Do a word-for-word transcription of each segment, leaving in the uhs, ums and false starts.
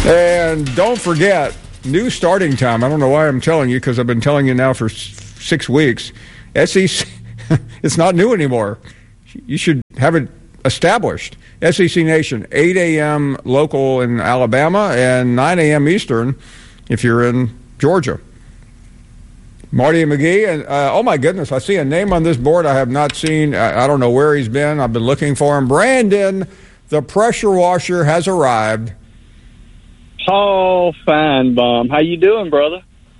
And don't forget, new starting time. I don't know why I'm telling you, because I've been telling you now for six weeks. S E C, it's not new anymore. You should have it established. S E C Nation, eight a.m. local in Alabama and nine a.m. Eastern if you're in Georgia. Marty and McGee, and uh, oh my goodness, I see a name on this board I have not seen. I, I don't know where he's been. I've been looking for him. Brandon, the pressure washer, has arrived. Paul Feinbaum. How you doing, brother?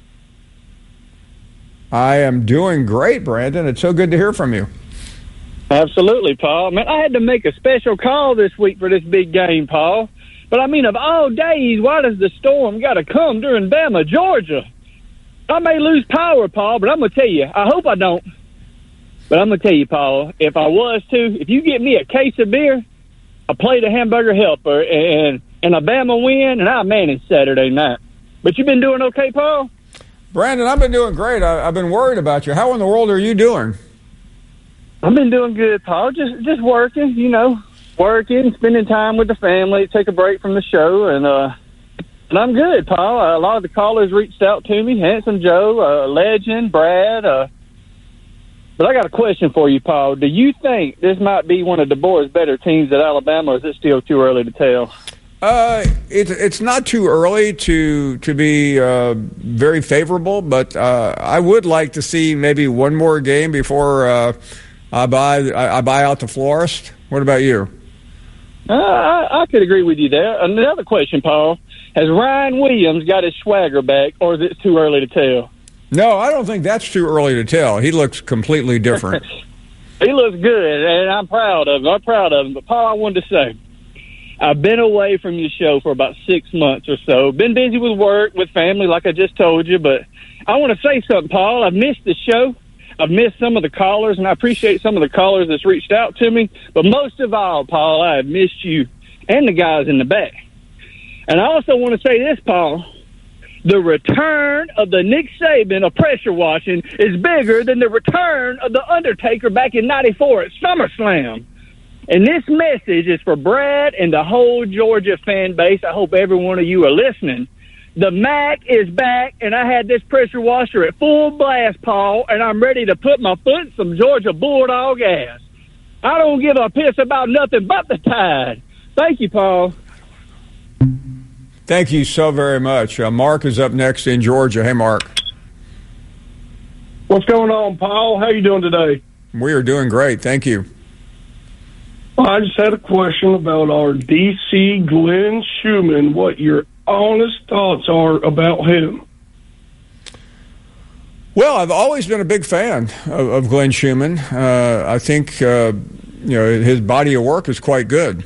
I am doing great, Brandon. It's so good to hear from you. Absolutely, Paul. Man, I had to make a special call this week for this big game, Paul. But, I mean, of all days, why does the storm got to come during Bama, Georgia? I may lose power, Paul, but I'm going to tell you, I hope I don't. But I'm going to tell you, Paul, if I was to, if you get me a case of beer, a plate of hamburger helper, and, and a Bama win, and I'm manning Saturday night. But you been doing okay, Paul? Brandon, I've been doing great. I, I've been worried about you. How in the world are you doing? I've been doing good, Paul. Just just working, you know, working, spending time with the family, take a break from the show, and uh, and I'm good, Paul. Uh, a lot of the callers reached out to me. Handsome Joe, uh, Legend, Brad. Uh, but I got a question for you, Paul. Do you think this might be one of DeBoer's better teams at Alabama, or is it still too early to tell? Uh, it, it's not too early to to be uh, very favorable, but uh, I would like to see maybe one more game before uh, I buy I, I buy out the florist. What about you? Uh, I, I could agree with you there. Another question, Paul. Has Ryan Williams got his swagger back, or is it too early to tell? No, I don't think that's too early to tell. He looks completely different. He looks good, and I'm proud of him. I'm proud of him. But, Paul, I wanted to say, I've been away from your show for about six months or so. Been busy with work, with family, like I just told you. But I want to say something, Paul. I've missed the show. I've missed some of the callers, and I appreciate some of the callers that's reached out to me. But most of all, Paul, I have missed you and the guys in the back. And I also want to say this, Paul. The return of the Nick Saban of pressure washing is bigger than the return of The Undertaker back in ninety-four at SummerSlam. And this message is for Brad and the whole Georgia fan base. I hope every one of you are listening. The M A C is back, and I had this pressure washer at full blast, Paul, and I'm ready to put my foot in some Georgia Bulldog ass. I don't give a piss about nothing but the Tide. Thank you, Paul. Thank you so very much. Uh, Mark is up next in Georgia. Hey, Mark. What's going on, Paul? How you doing today? We are doing great. Thank you. Well, I just had a question about our D C Glenn Schumann, what your honest thoughts are about him. Well, I've always been a big fan of, of Glenn Schumann. Uh, I think uh, you know his body of work is quite good.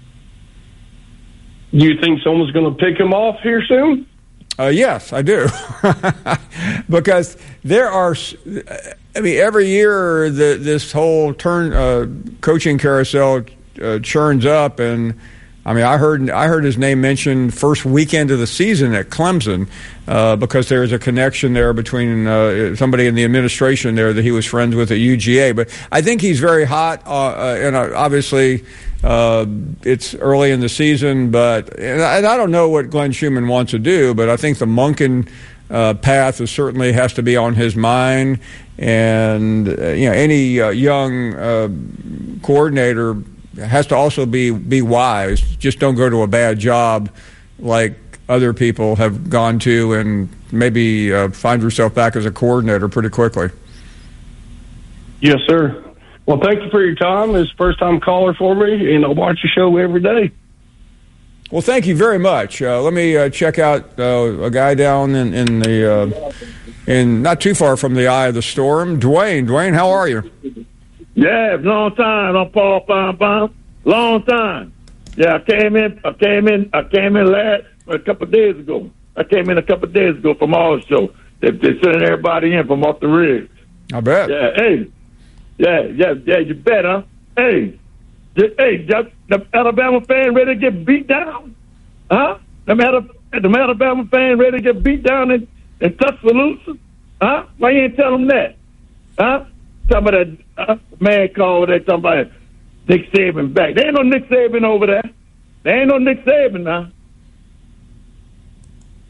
Do you think someone's going to pick him off here soon? Uh, yes, I do. Because there are, I mean, every year the, this whole turn uh, coaching carousel uh, churns up, and I mean, I heard I heard his name mentioned first weekend of the season at Clemson uh, because there's a connection there between uh, somebody in the administration there that he was friends with at U G A. But I think he's very hot, uh, uh, and uh, obviously. Uh, it's early in the season, but and I, and I don't know what Glenn Schumann wants to do, but I think the Monken uh, path is certainly has to be on his mind. And uh, you know, any uh, young uh, coordinator has to also be be wise. Just don't go to a bad job like other people have gone to, and maybe uh, find yourself back as a coordinator pretty quickly. Yes, sir. Well, thank you for your time. This is the first time caller for me, and I watch your show every day. Well, thank you very much. Uh, let me uh, check out uh, a guy down in, in the uh, in not too far from the eye of the storm. Dwayne, Dwayne, how are you? Yeah, long time. I'm Paul Feinbaum. Long time. Yeah, I came in. I came in. I came in last a couple of days ago. I came in a couple of days ago from our show. They, they're sending everybody in from off the rig. I bet. Yeah. Hey. Yeah, yeah, yeah, you bet, huh? Hey, j- hey, j- the Alabama fan ready to get beat down? Huh? The, Alabama, the Alabama fan ready to get beat down in, in Tuscaloosa? Huh? Why you ain't tell them that? Huh? Talking about that uh, man called there talking about Nick Saban back. There ain't no Nick Saban over there. There ain't no Nick Saban now.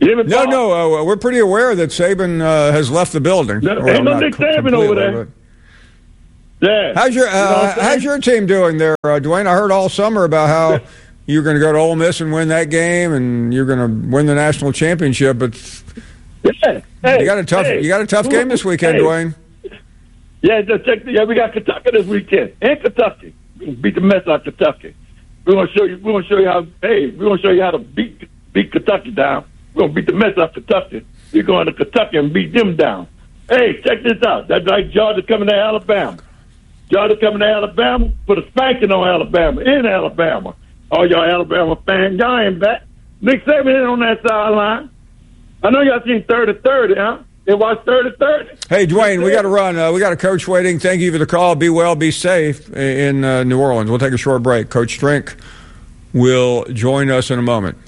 You hear me, No, Paul? no, uh, we're pretty aware that Saban uh, has left the building. No, Well, ain't no not Nick co- Saban over completely, there. but- Yeah. How's your You know uh, what I'm saying? How's your team doing there, uh, Dwayne? I heard all summer about how you're going to go to Ole Miss and win that game, and you're going to win the national championship. But Yeah. Hey, you got a tough hey, you got a tough game this weekend, hey. Dwayne. Yeah, just check the, yeah, we got Kentucky this weekend. And Kentucky. We beat the mess out of Kentucky. We're gonna show you we're gonna show you how hey, we're gonna show you how to beat beat Kentucky down. We're gonna beat the mess out of Kentucky. We're going to Kentucky and beat them down. Hey, check this out. That's like Georgia coming to Alabama. Georgia coming to Alabama, put a spanking on Alabama, in Alabama. All y'all Alabama fans, y'all ain't back. Nick Saban ain't on that sideline. I know y'all seen thirty thirty, huh? They watched thirty thirty. Hey, Dwayne, we got to run. Uh, we got a coach waiting. Thank you for the call. Be well, be safe in uh, New Orleans. We'll take a short break. Coach Strink will join us in a moment.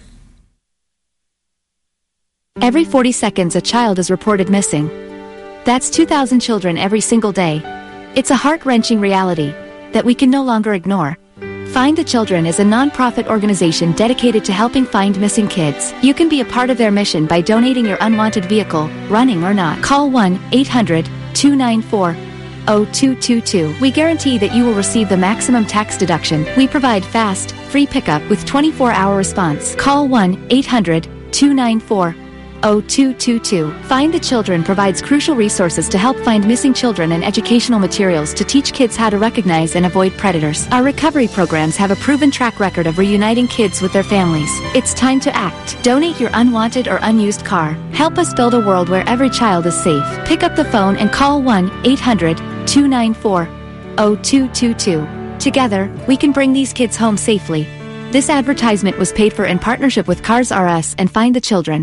Every forty seconds, a child is reported missing. That's two thousand children every single day. It's a heart-wrenching reality that we can no longer ignore. Find the Children is a non-profit organization dedicated to helping find missing kids. You can be a part of their mission by donating your unwanted vehicle, running or not. Call one eight hundred two nine four zero two two two. We guarantee that you will receive the maximum tax deduction. We provide fast, free pickup with twenty-four hour response. Call one eight hundred two nine four zero two two two. Find the Children provides crucial resources to help find missing children and educational materials to teach kids how to recognize and avoid predators. Our recovery programs have a proven track record of reuniting kids with their families. It's time to act. Donate your unwanted or unused car. Help us build a world where every child is safe. Pick up the phone and call one eight hundred two nine four zero two two two. Together, we can bring these kids home safely. This advertisement was paid for in partnership with Cars R Us and Find the Children.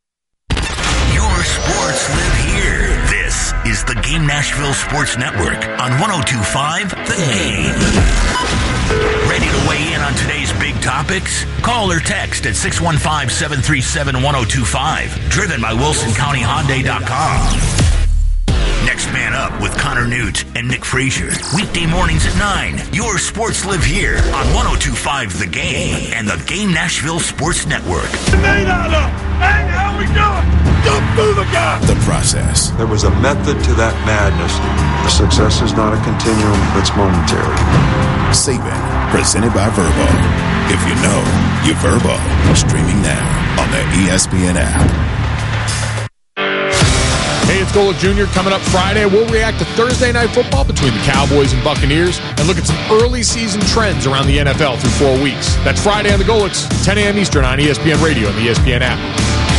Sports live here. This is the Game Nashville Sports Network on one oh two point five The Game. Ready to weigh in on today's big topics? Call or text at six one five, seven three seven, one oh two five. Driven by Wilson County Hyundai dot com. Next Man Up with Connor Newt and Nick Frazier. Weekday mornings at nine. Your sports live here on one oh two point five The Game and the Game Nashville Sports Network. Hey, how we doing? Jump through the gap. The Process. There was a method to that madness. The success is not a continuum, it's momentary. Saban, presented by Verbo. If you know, you Verbo. Streaming now on the E S P N app. Hey, it's Golic Junior coming up Friday. We'll react to Thursday Night Football between the Cowboys and Buccaneers and look at some early season trends around the N F L through four weeks. That's Friday on the Golics, ten a.m. Eastern on E S P N Radio and the E S P N app.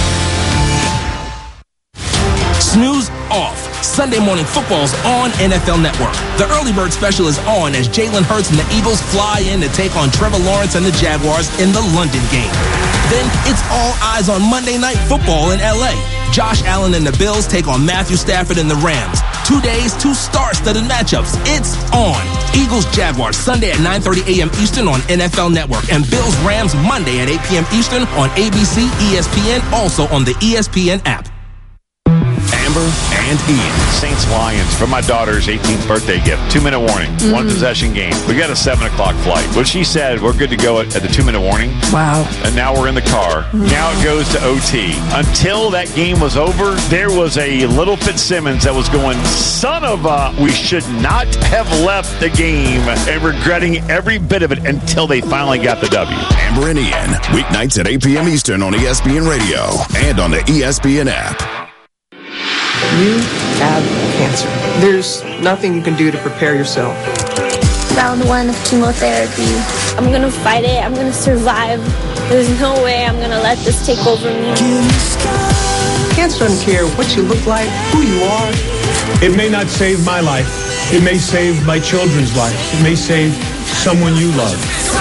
Snooze off. Sunday Morning Football's on N F L Network. The Early Bird Special is on as Jalen Hurts and the Eagles fly in to take on Trevor Lawrence and the Jaguars in the London game. Then it's all eyes on Monday Night Football in L A. Josh Allen and the Bills take on Matthew Stafford and the Rams. Two days, two star-studded matchups. It's on. Eagles-Jaguars Sunday at nine thirty a.m. Eastern on N F L Network. And Bills-Rams Monday at eight p.m. Eastern on A B C, E S P N, also on the E S P N app. Amber and Ian. Saints Lions for my daughter's eighteenth birthday gift. Two minute warning. Mm. One possession game. We got a seven o'clock flight. Well, she said we're good to go at, at the two minute warning. Wow. And now we're in the car. Mm. Now it goes to O T. Until that game was over, there was a little Fitzsimmons that was going, son of a, we should not have left the game, and regretting every bit of it until they finally got the W. Amber and Ian. Weeknights at eight p.m. Eastern on E S P N Radio and on the E S P N app. You have cancer. There's nothing you can do to prepare yourself. Round one of chemotherapy. I'm gonna fight it. I'm gonna survive. There's no way I'm gonna let this take over me. Cancer doesn't care what you look like, who you are. It may not save my life. It may save my children's lives. It may save someone you love.